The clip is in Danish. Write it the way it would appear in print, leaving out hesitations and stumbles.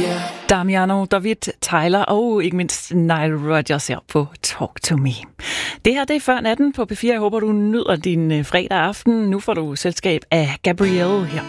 Damiano, David, Tyler og ikke mindst Nile Rodgers her på Talk to Me. Det her, det er Før Natten på P4. Jeg håber, du nyder din fredag aften. Nu får du selskab af Gabrielle her